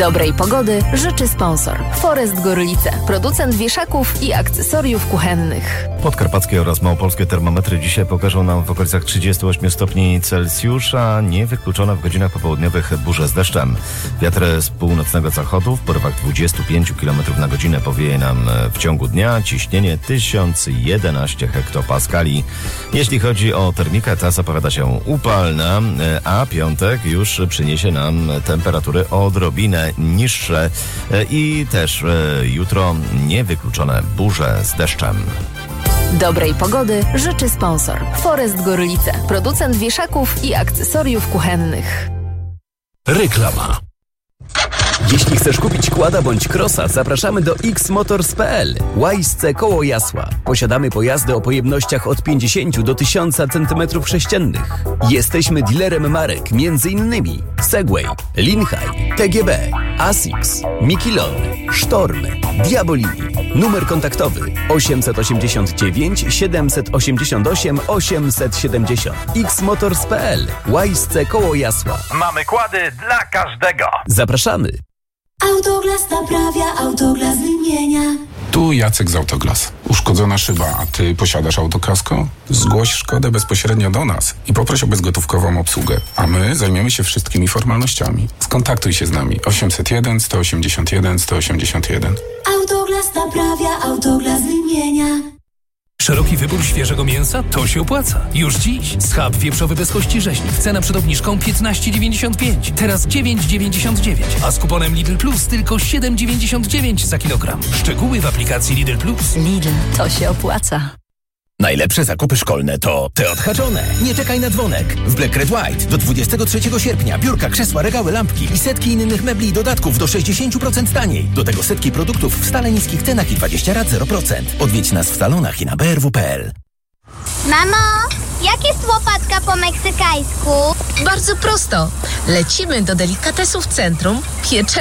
Dobrej pogody życzy sponsor Forest Gorlice, producent wieszaków i akcesoriów kuchennych. Podkarpackie oraz małopolskie termometry dzisiaj pokażą nam w okolicach 38 stopni Celsjusza. Niewykluczone w godzinach popołudniowych burze z deszczem. Wiatr z północnego zachodu w porywach 25 km na godzinę powieje nam w ciągu dnia. Ciśnienie 1011 hektopaskali. Jeśli chodzi o termikę, ta zapowiada się upalna, a piątek już przyniesie nam temperatury odrobinę niższe i też jutro niewykluczone burze z deszczem. Dobrej pogody życzy sponsor Forest Gorlice, producent wieszaków i akcesoriów kuchennych. Reklama. Jeśli chcesz kupić quada bądź crossa, zapraszamy do xmotors.pl. Łajsce koło Jasła. Posiadamy pojazdy o pojemnościach od 50 do 1000 cm3. Jesteśmy dealerem marek m.in. Segway, Linhai, TGB, Asics, Mikilon, Sztorm, Diabolini. Numer kontaktowy 889 788 870. xmotors.pl. Łajsce koło Jasła. Mamy kłady dla każdego. Zapraszamy. Autoglas naprawia, Autoglas wymienia. Tu Jacek z Autoglas. Uszkodzona szyba, a ty posiadasz autokasko? Zgłoś szkodę bezpośrednio do nas i poproś o bezgotówkową obsługę. A my zajmiemy się wszystkimi formalnościami. Skontaktuj się z nami 801 181 181. Autoglas naprawia, Autoglas wymienia. Szeroki wybór świeżego mięsa? To się opłaca. Już dziś schab wieprzowy bez kości rzeźnik. Cena przed obniżką 15,95. Teraz 9,99. A z kuponem Lidl Plus tylko 7,99 za kilogram. Szczegóły w aplikacji Lidl Plus. Lidl, to się opłaca. Najlepsze zakupy szkolne to te odhaczone. Nie czekaj na dzwonek. W Black Red White do 23 sierpnia biurka, krzesła, regały, lampki i setki innych mebli i dodatków do 60% taniej. Do tego setki produktów w stale niskich cenach i 20 rat 0%. Odwiedź nas w salonach i na brw.pl. Mamo, jak jest łopatka po meksykańsku? Bardzo prosto. Lecimy do delikatesów centrum, pieczemy